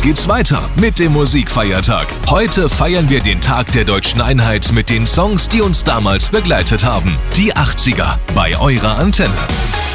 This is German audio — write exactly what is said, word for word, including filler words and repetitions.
geht's weiter mit dem Musikfeiertag. Heute feiern wir den Tag der deutschen Einheit mit den Songs, die uns damals begleitet haben. Die achtziger bei eurer Antenne.